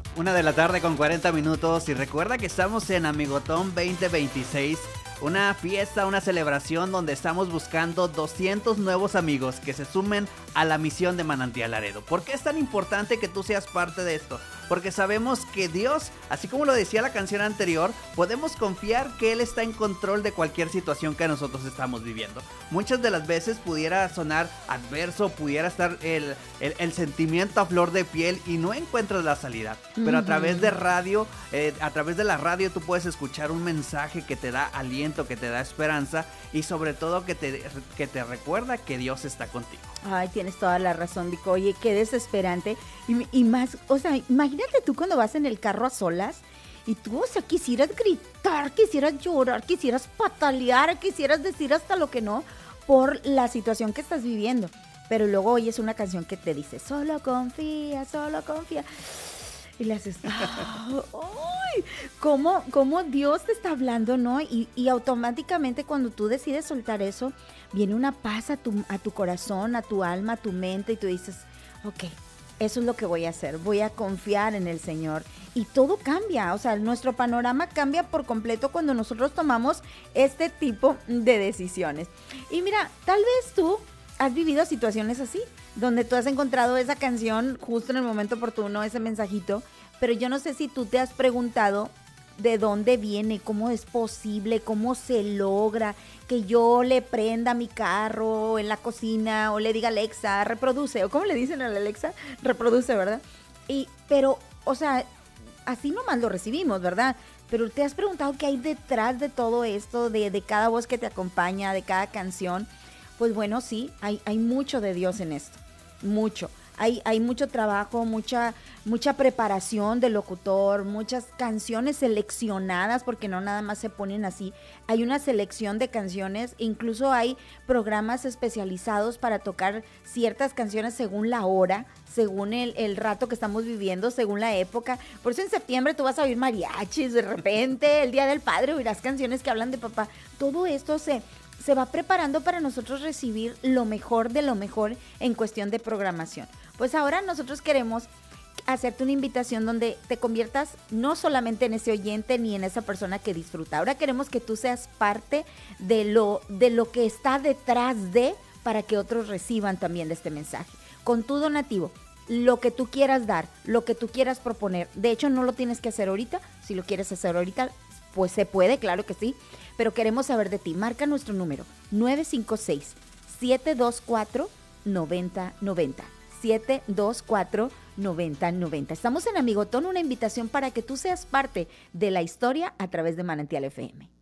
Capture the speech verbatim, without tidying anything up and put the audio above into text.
Una de la tarde con cuarenta minutos y recuerda que estamos en Amigotón veinte veintiséis, una fiesta, una celebración donde estamos buscando doscientos nuevos amigos que se sumen a la misión de Manantial Laredo. ¿Por qué es tan importante que tú seas parte de esto? Porque sabemos que Dios, así como lo decía la canción anterior, podemos confiar que Él está en control de cualquier situación que nosotros estamos viviendo. Muchas de las veces pudiera sonar adverso, pudiera estar el, el, el sentimiento a flor de piel y no encuentras la salida. Pero uh-huh. a través de radio, eh, a través de la radio tú puedes escuchar un mensaje que te da aliento, que te da esperanza y sobre todo que te, que te recuerda que Dios está contigo. Ay, tienes toda la razón, Vico. Oye, qué desesperante. Y, y más, o sea, imagínate tú cuando vas en el carro a solas y tú, o sea, quisieras gritar, quisieras llorar, quisieras patalear, quisieras decir hasta lo que no por la situación que estás viviendo. Pero luego oyes una canción que te dice, solo confía, solo confía. Y le haces, ¡ay! ¿Cómo, cómo Dios te está hablando, ¿no? Y, y automáticamente cuando tú decides soltar eso, viene una paz a tu, a tu corazón, a tu alma, a tu mente, y tú dices, ok, eso es lo que voy a hacer, voy a confiar en el Señor. Y todo cambia, o sea, nuestro panorama cambia por completo cuando nosotros tomamos este tipo de decisiones. Y mira, tal vez tú has vivido situaciones así, donde tú has encontrado esa canción justo en el momento oportuno, ese mensajito, pero yo no sé si tú te has preguntado de dónde viene, cómo es posible, cómo se logra que yo le prenda mi carro en la cocina o le diga Alexa, reproduce, o cómo le dicen a la Alexa, reproduce, ¿verdad? Y, pero, o sea, así nomás lo recibimos, ¿verdad? Pero te has preguntado qué hay detrás de todo esto, de, de cada voz que te acompaña, de cada canción. Pues bueno, sí, hay, hay mucho de Dios en esto, mucho. Hay, hay mucho trabajo, mucha, mucha preparación del locutor, muchas canciones seleccionadas, porque no nada más se ponen así. Hay una selección de canciones, incluso hay programas especializados para tocar ciertas canciones según la hora, según el, el rato que estamos viviendo, según la época. Por eso en septiembre tú vas a oír mariachis, de repente el Día del Padre oirás canciones que hablan de papá. Todo esto se... se va preparando para nosotros recibir lo mejor de lo mejor en cuestión de programación. Pues ahora nosotros queremos hacerte una invitación donde te conviertas no solamente en ese oyente ni en esa persona que disfruta. Ahora queremos que tú seas parte de lo, de lo que está detrás de, para que otros reciban también de este mensaje. Con tu donativo, lo que tú quieras dar, lo que tú quieras proponer. De hecho, no lo tienes que hacer ahorita. Si lo quieres hacer ahorita, pues se puede, claro que sí. Pero queremos saber de ti. Marca nuestro número nueve cinco seis, siete dos cuatro, nueve cero nueve cero. siete dos cuatro, nueve cero nueve cero. Estamos en Amigotón, una invitación para que tú seas parte de la historia a través de Manantial F M.